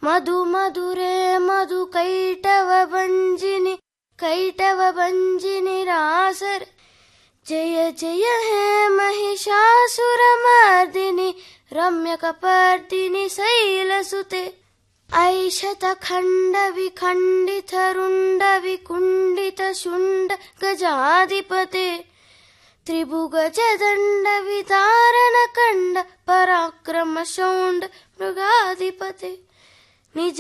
मधु मधुरे मधु कैटव भंजिनी रासर जय जय हे महिषासुरमर्दिनि रम्यकपर्दिनि शैलसुते ऐशत खंड विखंडित रुंड विकुंडित शुंड गजाधिपते त्रिभुगज दंड विदारण कंड पराक्रम शौंड मृगाधिपते निज